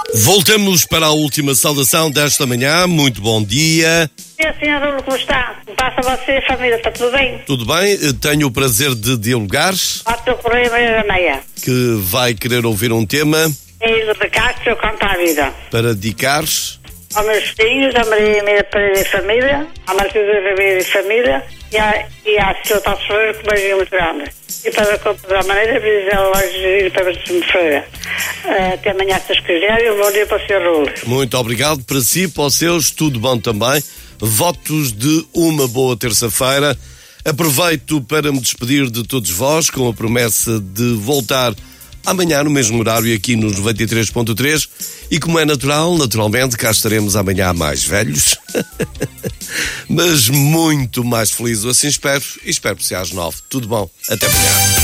Voltamos para a última saudação desta manhã. Muito bom dia. E senhor Nuno, como está? Passa você e a família, está tudo bem? Tudo bem? Tenho o prazer de dialogar. Passa o Correio Meia da Meia. Que vai querer ouvir um tema. É de Castro, eu conto a vida. Para dedicares. Aos meus filhos, a Maria Meia Pereira e família, a Martins Ribeiro e família, e à Silva Passos Freire, com um beijinho muito grande. E para a Copa da Maneira, visão a gerir para Bertino Freire. Até amanhã, se Deus quiser, e um bom dia para o Sr. Raul. Muito obrigado. Para si, para os seus, tudo bom também. Votos de uma boa terça-feira. Aproveito para me despedir de todos vós, com a promessa de voltar amanhã no mesmo horário aqui nos 93.3 e como é natural, naturalmente cá estaremos amanhã mais velhos mas muito mais felizes, assim espero, e espero que seja às 9. Tudo bom, até amanhã.